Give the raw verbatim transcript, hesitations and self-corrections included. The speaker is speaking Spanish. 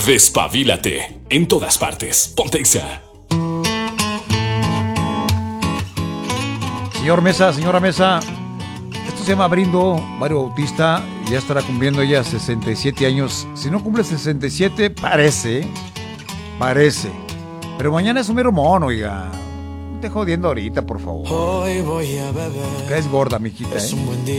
Despabilate en todas partes. Ponte Exa. Señor Mesa, señora Mesa, esto se llama Brindo, Mario Bautista, ya estará cumpliendo ya sesenta y siete años. Si no cumple sesenta y siete, parece, parece. Pero mañana es un mero mono, oiga. No te jodiendo ahorita, por favor. Hoy voy a beber. Caes gorda, mijita, Es ¿eh? un buen día